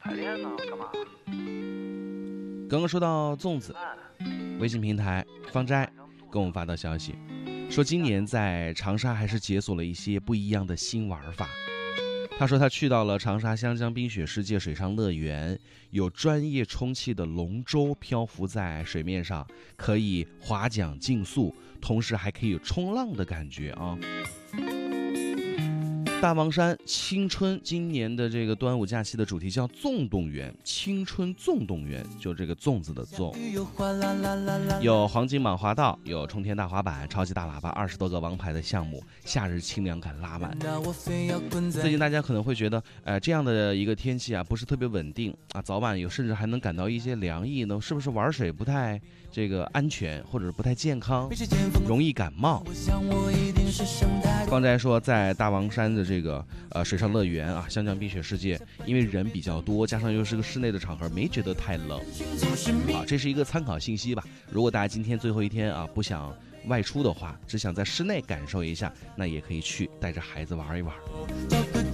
排练呢？干嘛？ 刚刚说到粽子，微信平台方斋给我们发到消息，说今年在长沙还是解锁了一些不一样的新玩法。他说他去到了长沙湘江冰雪世界水上乐园，有专业充气的龙舟漂浮在水面上，可以划桨竞速，同时还可以有冲浪的感觉啊。大王山青春今年的这个端午假期的主题叫纵动园，青春纵动园，就这个粽子的粽，有黄金蟒滑道，有冲天大滑板，超级大喇叭，20多个王牌的项目，夏日清凉感拉满。最近大家可能会觉得这样的一个天气啊不是特别稳定啊，早晚有甚至还能感到一些凉意呢，是不是玩水不太这个安全，或者是不太健康，容易感冒？方斋说在大王山的这个水上乐园啊，湘江冰雪世界，因为人比较多，加上又是个室内的场合，没觉得太冷啊，这是一个参考信息吧。如果大家今天最后一天啊不想外出的话，只想在室内感受一下，那也可以去带着孩子玩一玩。